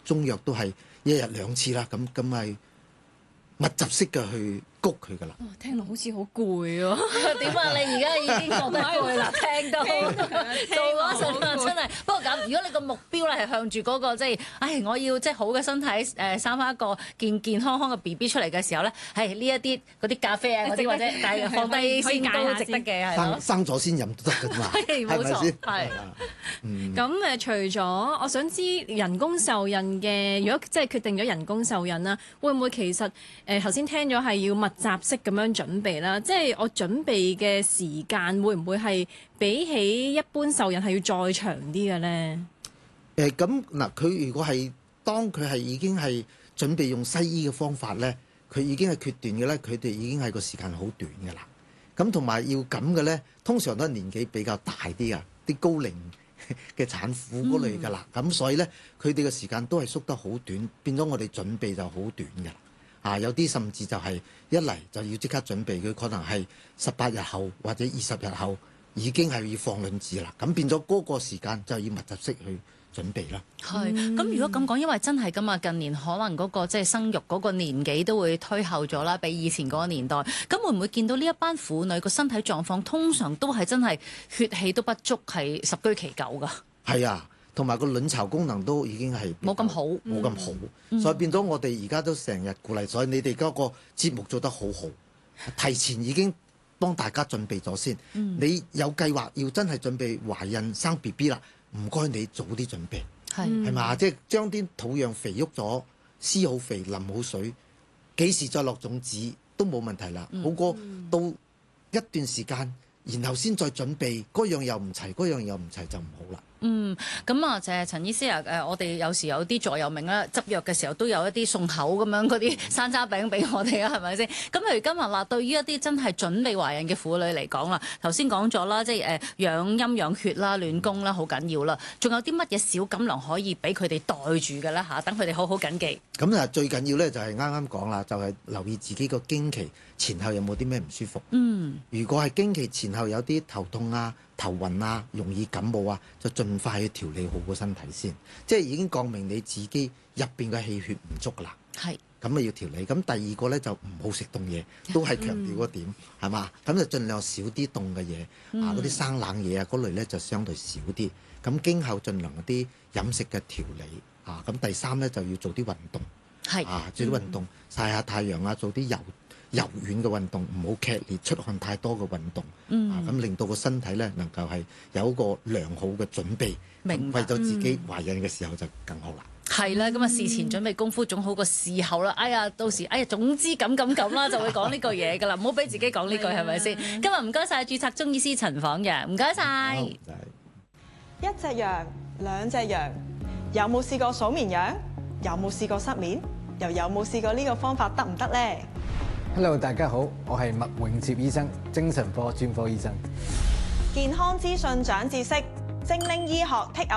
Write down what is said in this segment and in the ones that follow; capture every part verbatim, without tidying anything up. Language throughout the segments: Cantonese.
中藥都係一日兩次啦，咁咁係密集式嘅去谷佢噶啦。 哦，聽落好似好攰喎。 點啊？你而家已經覺得攰啦，聽到做嗰陣啊，真係。不過咁，如果你個目標咧係向住嗰個即係，唉，我要即係好嘅身體，誒生翻一個健健康康嘅 B B 出嚟嘅時候咧，係呢一啲嗰啲咖啡啊嗰啲或者，但係放低先都值得嘅，係咯。 生生咗先飲都得㗎嘛， 係冇錯， 係係。 嗯。 咁誒，除咗我想知人工受孕嘅，如果即係決定咗人工受孕啦，會唔會其實誒頭先聽咗係要密集式咁樣準備啦？即係我準備嘅時間會唔會係比起一般受孕係要再長啲嘅咧？ 誒咁嗱，佢如果係當佢係已經係準備用西醫嘅方法咧，佢已經係決斷嘅咧，佢哋已經係個時間好短嘅啦。咁同埋要咁嘅咧，通常都係年紀比較大啲啊，啲高齡嘅產婦嗰類㗎啦。咁、嗯、所以咧，佢哋嘅時間都係縮得好短，變咗我哋準備就好短㗎啦。啊，有啲甚至就係一嚟就要即刻準備，佢可能係十八日後或者二十日後已經係要放卵子啦。咁變咗嗰個時間就要密集式去準備啦。 係，咁如果咁講，因為真係咁啊，近年可能嗰個即係生育嗰個年紀都會推後咗啦，比以前嗰個年代。咁會唔會見到呢一班婦女個身體狀況通常都係真係血氣都不足，係十居其九㗎？ 係啊。同埋個卵巢功能都已經係冇咁好， 冇咁好， 嗯、 所以變咗我哋而家都成日鼓勵，所以你哋嗰個節目做得好好，提前已經幫大家準備咗先。嗯、你有計劃要真係準備懷孕生 B B 啦，唔該你早啲準備，係係嘛？即係將啲土壤肥沃咗，施好肥，淋好水，幾時再落種子都冇問題啦。嗯、好過到一段時間，然後先再準備，嗰樣又唔齊，嗰樣又唔齊就唔好啦。 嗯，咁啊，就係陳醫師啊，誒，我哋有時有啲座右銘啦，執藥嘅時候都有一啲送口咁樣嗰啲山楂餅俾我哋啊，係咪先？咁譬如今日啦，對於一啲真係準備懷孕嘅婦女嚟講啦，頭先講咗啦，即係誒養陰養血啦、暖宮啦，好緊要啦。仲有啲乜嘢小錦囊可以俾佢哋袋住嘅咧嚇？等佢哋好好緊記。 咁啊，最緊要咧就係啱啱講啦，就係留意自己個經期前後有冇啲咩唔舒服。嗯，如果係經期前後有啲頭痛啊、頭暈啊、容易感冒啊，就盡快去調理好個身體先，即係已經講明你自己入邊嘅氣血唔足啦。係，咁啊要調理。咁第二個咧就唔好食凍嘢，都係強調嗰點，係嘛、嗯？咁就盡量少啲凍嘅嘢，嗯、啊嗰啲生冷嘢啊嗰類咧就相對少啲。咁經後盡量嗰啲飲食嘅調理啊。咁第三咧就要做啲運動，係啊做啲運動，曬下太陽啊，做啲柔柔軟嘅運動，唔好劇烈出汗太多嘅運動，嗯、啊咁令到個身體咧能夠係有一個良好嘅準備，明白為咗自己懷孕嘅時候就更好啦。 係啦、嗯，咁啊事前準備功夫總好過事後啦。哎呀，到時哎呀，總之咁咁咁啦，就會講呢句嘢㗎啦，唔好俾自己講呢句係咪先？今日唔該晒註冊中醫師陳晃陽，唔該晒。 一隻羊，兩隻羊，有冇試過數綿羊？有冇試過失眠？又有冇試過呢個方法得唔得呢？ Hello， 大家好，我係麥永接醫生，精神科專科醫生。 健康資訊長知識，精靈醫學 take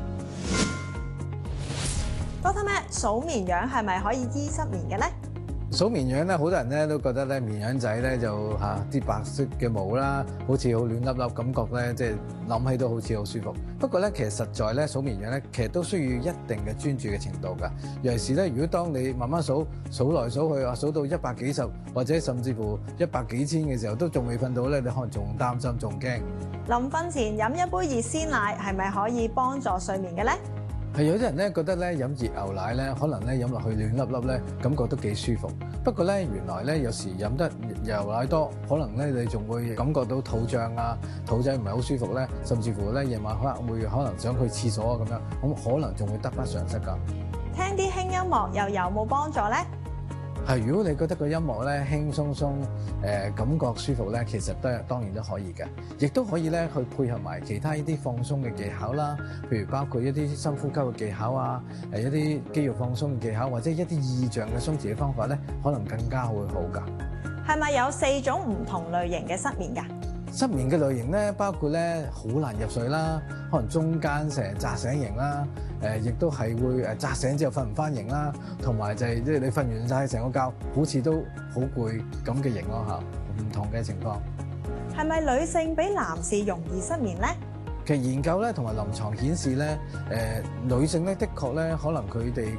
away。Doctor Matt，數綿羊係咪可以醫失眠嘅咧？ 數綿羊咧，好多人咧都覺得咧綿羊仔咧就嚇啲、啊、白色嘅毛啦，好似好暖粒粒，感覺咧即係諗起都好似好舒服。不過咧，其實實在咧數綿羊咧，其實都需要一定嘅專注嘅程度㗎。尤其是咧，如果當你慢慢數數來數去，話數到一百幾十或者甚至乎一百幾千嘅時候，都仲未瞓到咧，你可能仲擔心仲驚。 臨瞓前飲一杯熱鮮奶係咪可以幫助睡眠嘅咧？ 係有啲人咧覺得咧飲熱牛奶咧，可能咧飲落去暖粒粒咧，感覺都幾舒服。不過咧，原來咧有時飲得牛奶多，可能咧你仲會感覺到肚脹啊，肚仔唔係好舒服咧，甚至乎咧夜晚可能會可能想去廁所啊咁樣，咁可能仲會得不償失㗎。 聽啲輕音樂又有冇幫助咧？ 係，如果你覺得個音樂咧輕鬆鬆，誒、呃、感覺舒服咧，其實都當然都可以嘅，亦都可以咧去配合埋其他呢啲放鬆嘅技巧啦，譬如包括一啲深呼吸嘅技巧啊，誒一啲肌肉放鬆嘅技巧，或者一啲意象嘅鬆弛嘅方法咧，可能更加會好㗎。 係咪有四種唔同類型嘅失眠㗎？ 失眠嘅類型咧，包括咧好難入睡啦，可能中間成日扎醒型啦，誒、呃、亦都係會誒扎醒之後瞓唔翻型啦，同埋就係即係你瞓完晒成個覺，好似都好攰咁嘅型咯嚇，唔同嘅情況。 係咪女性比男士容易失眠咧？ 其實研究咧同埋臨床顯示咧，誒、呃、女性咧的確咧可能佢哋